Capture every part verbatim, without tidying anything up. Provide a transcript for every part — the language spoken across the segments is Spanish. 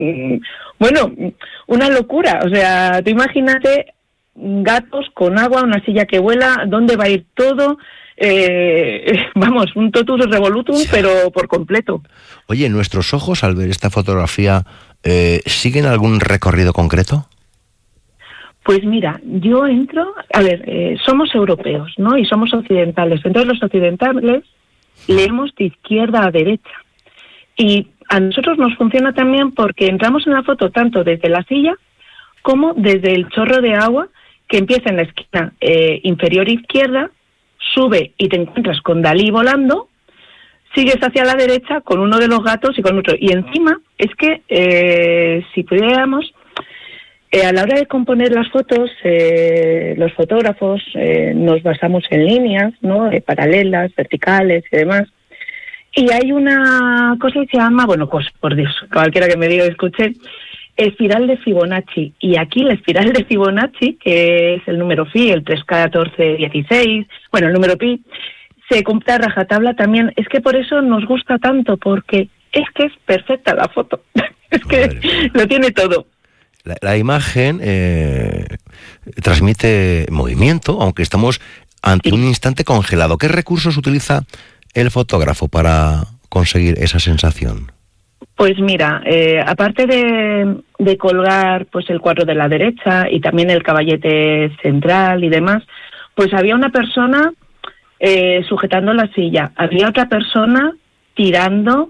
bueno, una locura. O sea, tú imagínate gatos con agua, una silla que vuela, ¿dónde va a ir todo? Eh, vamos, un totus revolutum, sí, pero por completo. Oye, ¿nuestros ojos al ver esta fotografía eh, siguen algún recorrido concreto? Pues mira, yo entro, a ver, eh, somos europeos, ¿no? Y somos occidentales. Entonces los occidentales leemos de izquierda a derecha. Y a nosotros nos funciona también porque entramos en la foto tanto desde la silla como desde el chorro de agua que empieza en la esquina eh, inferior izquierda, sube y te encuentras con Dalí volando, sigues hacia la derecha con uno de los gatos y con otro. Y encima es que eh, si pudiéramos... Eh, a la hora de componer las fotos, eh, los fotógrafos eh, nos basamos en líneas, ¿no? Eh, paralelas, verticales y demás. Y hay una cosa que se llama, bueno, pues por Dios, cualquiera que me diga escuche, espiral de Fibonacci. Y aquí la espiral de Fibonacci, que es el número phi, el tres catorce dieciséis, bueno, el número pi, se cumple a rajatabla también. Es que por eso nos gusta tanto, porque es que es perfecta la foto. Es que Madre. Lo tiene todo. La, la imagen eh, transmite movimiento, aunque estamos ante un instante congelado. ¿Qué recursos utiliza el fotógrafo para conseguir esa sensación? Pues mira, eh, aparte de, de colgar pues el cuadro de la derecha y también el caballete central y demás, pues había una persona eh, sujetando la silla, había otra persona tirando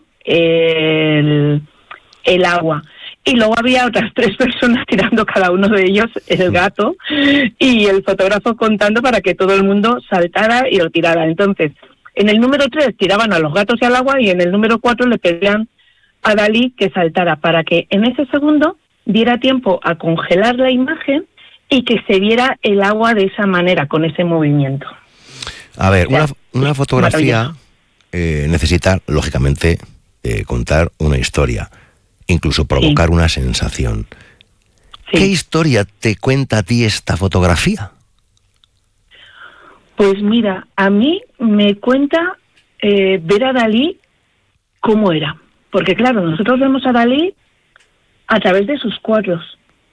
el, el agua. Y luego había otras tres personas tirando cada uno de ellos el gato y el fotógrafo contando para que todo el mundo saltara y lo tirara. Entonces, en el número tres tiraban a los gatos y al agua y en el número cuatro le pedían a Dalí que saltara para que en ese segundo diera tiempo a congelar la imagen y que se viera el agua de esa manera, con ese movimiento. A ver, una, una fotografía eh, necesita, lógicamente, eh, contar una historia. Incluso provocar sí. una sensación. Sí. ¿Qué historia te cuenta a ti esta fotografía? Pues mira, a mí me cuenta eh, ver a Dalí cómo era. Porque claro, nosotros vemos a Dalí a través de sus cuadros.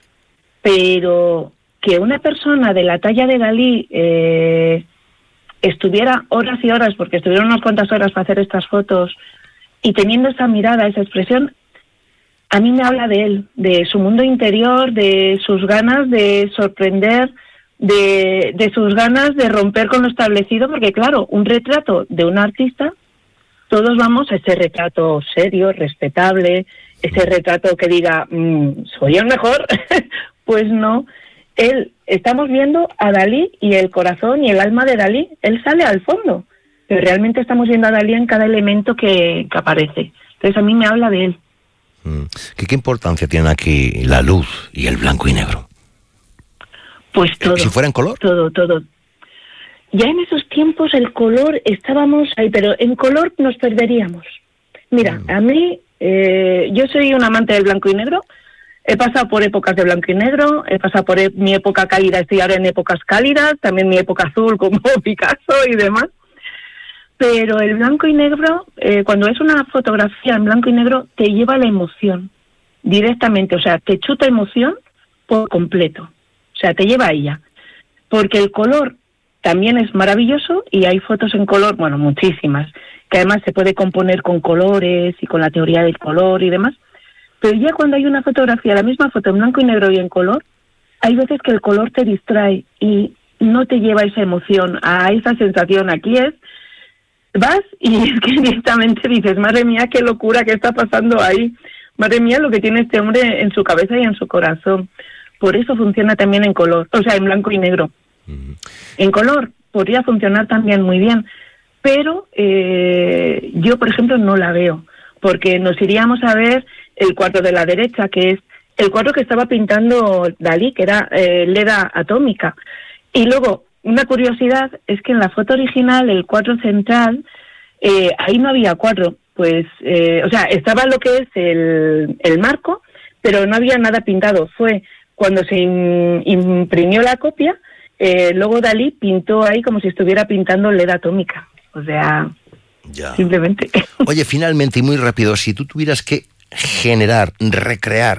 Pero que una persona de la talla de Dalí eh, estuviera horas y horas, porque estuvieron unas cuantas horas para hacer estas fotos, y teniendo esa mirada, esa expresión, a mí me habla de él, de su mundo interior, de sus ganas de sorprender, de, de sus ganas de romper con lo establecido, porque claro, un retrato de un artista, todos vamos a ese retrato serio, respetable, ese retrato que diga, mmm, soy el mejor. Pues no, él, estamos viendo a Dalí y el corazón y el alma de Dalí, él sale al fondo, pero realmente estamos viendo a Dalí en cada elemento que, que aparece. Entonces a mí me habla de él. ¿Qué, ¿Qué importancia tienen aquí la luz y el blanco y negro? Pues todo. ¿Si fuera en color? Todo, todo. Ya en esos tiempos el color estábamos ahí, pero en color nos perderíamos. Mira, mm. a mí, eh, yo soy un amante del blanco y negro. He pasado por épocas de blanco y negro, he pasado por e- mi época cálida, estoy ahora en épocas cálidas, también mi época azul como Picasso y demás. Pero el blanco y negro, eh, cuando es una fotografía en blanco y negro, te lleva la emoción directamente, o sea, te chuta emoción por completo, o sea, te lleva a ella. Porque el color también es maravilloso y hay fotos en color, bueno, muchísimas, que además se puede componer con colores y con la teoría del color y demás. Pero ya cuando hay una fotografía, la misma foto en blanco y negro y en color, hay veces que el color te distrae y no te lleva a esa emoción, a esa sensación. Aquí es... vas y es que directamente dices, madre mía, qué locura que está pasando ahí, madre mía lo que tiene este hombre en su cabeza y en su corazón. Por eso funciona también en color, o sea, en blanco y negro. Uh-huh. En color podría funcionar también muy bien, pero eh, yo, por ejemplo, no la veo, porque nos iríamos a ver el cuadro de la derecha, que es el cuadro que estaba pintando Dalí, que era eh, Leda atómica, y luego... Una curiosidad es que en la foto original, el cuadro central, eh, ahí no había cuadro, pues, eh, o sea, estaba lo que es el, el marco, pero no había nada pintado. Fue cuando se in, imprimió la copia, eh, luego Dalí pintó ahí como si estuviera pintando Leda atómica. O sea, ya. Simplemente. Oye, finalmente y muy rápido, si tú tuvieras que generar, recrear